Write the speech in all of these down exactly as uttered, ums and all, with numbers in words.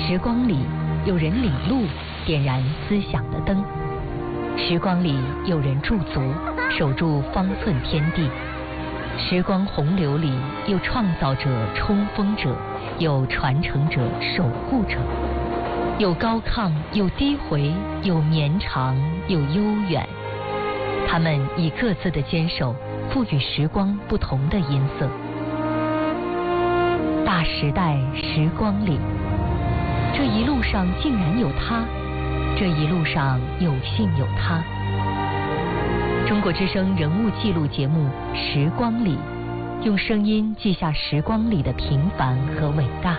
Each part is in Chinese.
时光里有人领路，点燃思想的灯；时光里有人驻足，守住方寸天地；时光洪流里有创造者、冲锋者，有传承者、守护者，有高亢，有低回，有绵长，有悠远。他们以各自的坚守，赋予时光不同的音色。大时代时光里，这一路上竟然有他，这一路上有幸有他。中国之声人物记录节目《时光里》，用声音记下时光里的平凡和伟大。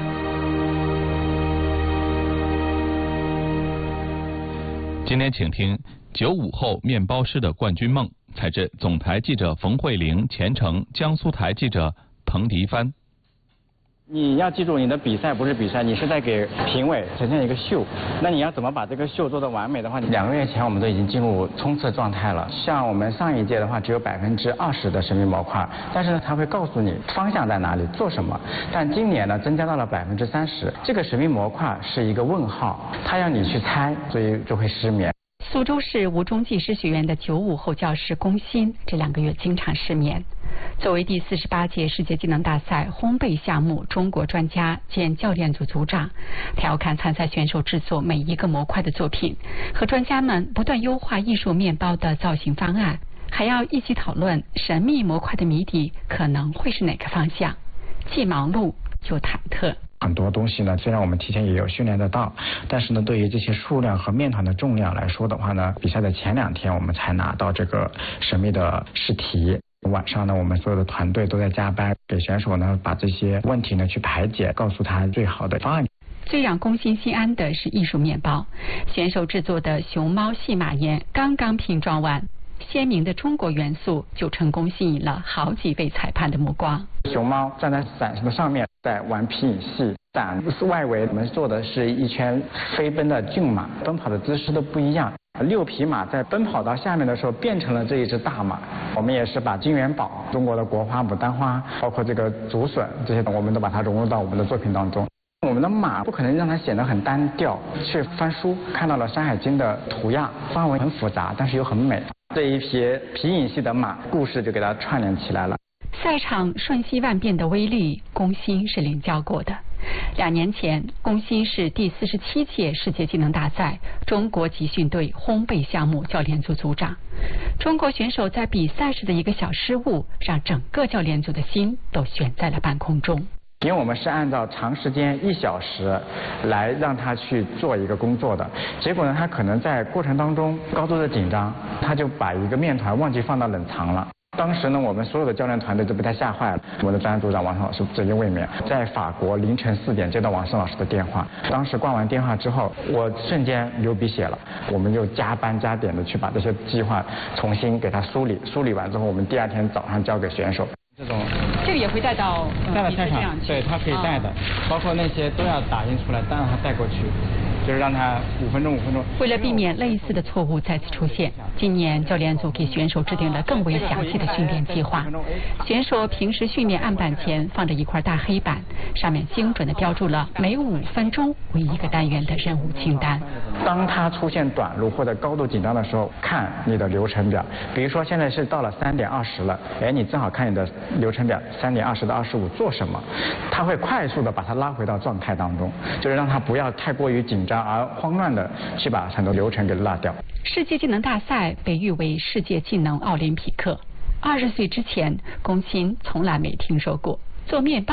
今天请听九五后面包师的冠军梦，采自总台记者冯慧玲、前程江苏台记者彭迪帆。 你要记住，你的比赛不是比赛，你是在给评委呈现一个秀。那你要怎么把这个秀做得完美的话，两个月前我们都已经进入冲刺状态了。像我们上一届的话，只有百分之二十的神秘模块，但是呢，它会告诉你方向在哪里，做什么。但今年呢，增加到了百分之三十。这个神秘模块是一个问号，它要你去猜，所以就会失眠。 苏州市吴中技师学院的九五后教师龚鑫这两个月经常失眠。作为第四十八届世界技能大赛烘焙项目中国专家兼教练组组长，他要看参赛选手制作每一个模块的作品，和专家们不断优化艺术面包的造型方案，还要一起讨论神秘模块的谜底可能会是哪个方向。既忙碌又忐忑。 很多东西呢，虽然我们提前也有训练得到，但是呢，对于这些数量和面团的重量来说的话呢，比赛的前两天我们才拿到这个神秘的试题。晚上呢，我们所有的团队都在加班，给选手呢把这些问题呢去排解，告诉他最好的方案。 最让龚鑫心安的是艺术面包，选手制作的熊猫戏马岩刚刚拼装完，鲜明的中国元素就成功吸引了好几位裁判的目光。 熊猫站在伞的上面，在玩皮影戏，伞外围我们做的是一圈飞奔的骏马，奔跑的姿势都不一样。六匹马在奔跑到下面的时候变成了这一只大马。我们也是把金元宝、中国的国花牡丹花，包括这个竹笋这些，我们都把它融入到我们的作品当中。我们的马不可能让它显得很单调，去翻书看到了《山海经》的图样，花纹很复杂，但是又很美。这一匹皮影戏的马，故事就给它串联起来了。 赛场瞬息万变的威力，龚鑫是领教过的。两年前，龚鑫是第四十七届世界技能大赛中国集训队烘焙项目教练组组长。中国选手在比赛时的一个小失误，让整个教练组的心都悬在了半空中。 因为我们是按照长时间一小时来让他去做一个工作的，结果呢，他可能在过程当中高度的紧张，他就把一个面团忘记放到冷藏了。当时呢，我们所有的教练团队都被他吓坏了。我们的专案组长王胜老师直接卫冕，在法国凌晨四点接到王胜老师的电话，当时挂完电话之后，我瞬间流鼻血了。我们就加班加点的去把这些计划重新给他梳理，梳理完之后，我们第二天早上交给选手。这种这个也会带到带到赛场，对，他可以带的，包括那些都要打印出来，再让他带过去，就是让他五分钟五分钟。 为了避免类似的错误再次出现，今年教练组给选手制定了更为详细的训练计划。选手平时训练案板前放着一块大黑板，上面精准地标注了每五分钟为一个单元的任务清单。 当他出现短路或者高度紧张的时候，看你的流程表，比如说现在是到了三点二十了，哎，你正好看你的流程表，三点二十到二十五做什么，他会快速的把他拉回到状态当中，就是让他不要太过于紧张而慌乱的去把很多流程给落掉。 世界技能大赛被誉为世界技能奥林匹克。二十岁之前，龚鑫从来没听说过做面包